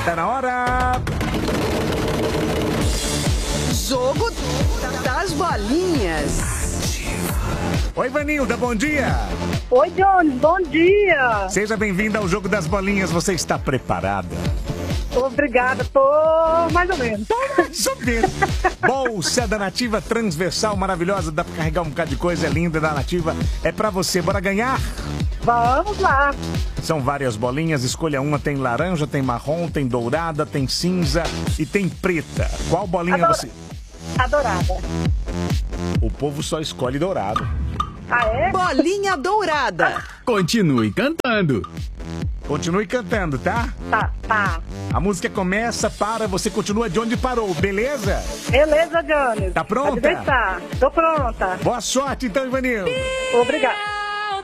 Tá na hora. Jogo das bolinhas. Oi, Vanilda, bom dia. Oi, Jones, bom dia. Seja bem-vinda ao Jogo das Bolinhas. Você está preparada? Obrigada, tô mais ou menos. Mais ou menos. Bolsa da Nativa transversal, maravilhosa. Dá pra carregar um bocado de coisa linda da Nativa. É pra você. Bora ganhar? Vamos lá. São várias bolinhas. Escolha uma. Tem laranja, tem marrom, tem dourada, tem cinza e tem preta. Qual bolinha você... Adorada. O povo só escolhe dourado. Ah, é? Bolinha dourada. Continue cantando. Continue cantando, tá? Tá. A música começa, para, você continua de onde parou, beleza? Beleza, Jones. Tá pronta? Pode deixar. Tô pronta. Boa sorte então, Ivanil. Obrigada.